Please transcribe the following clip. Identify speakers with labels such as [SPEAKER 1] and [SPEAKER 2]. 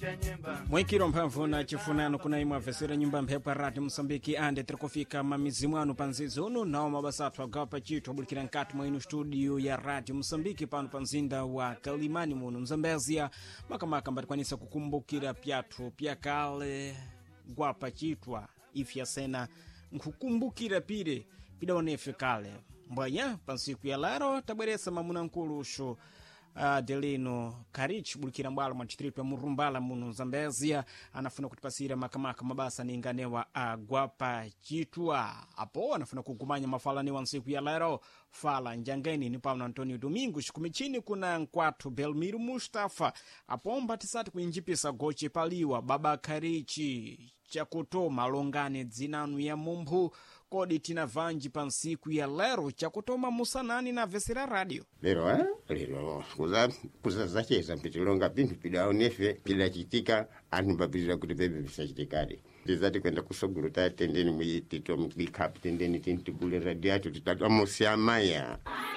[SPEAKER 1] mwikiro mphamvu na chifunano kuna imwe avesera nyumba mphepo ya radio Msambiki ande trikufika mamizimu anu panzizi uno nawo mabasathu agawa pachithu abulikira nkati mwa inu studio ya radio Msambiki pano pa mzinda wa Kalimani muno Mzambezia makamaka mbatikwanisa kukumbukira pyathu pyakale gwapa chitwa ifya sena nkukumbukira pire pidaonefe kale mbwanya pansiku ya lero tabweresa mamuna nkulushu Delino Karich bulikira mbalo mwa chitripu ya Murumbala muno Zambezia anafuna kutipasira makamaka mabasa ninganewa agwapa chitwa apo anafuna kugumanya mafalani wa nsiku ya lero fala njangeni ni Paulo Antonio Domingo shikumichini kuna nkwatu Belmiro Mustafa apo mbatisati kuinjipisa goche paliwa baba Karichi chakuto malongane dzinanu ya mumbu kodi tina vanji pansiku ya lero chakutoma musanani na vesera radio
[SPEAKER 2] lero kuzazacheza mpitilonga pintu pidaonefe pidachitika anu mbapilira kuti bebe bisachitikari ndizati kwenda kusogolo tatendeni mwitito mwikapu tendeni tintikule radiato titatamusiamaya